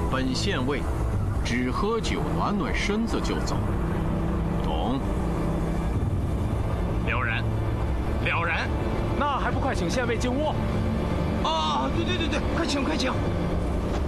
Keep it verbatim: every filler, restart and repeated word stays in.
本县尉只喝酒暖暖身子就走，懂？ 了然，了然。 那还不快请县尉进屋？ 啊，对对对对，快请快请。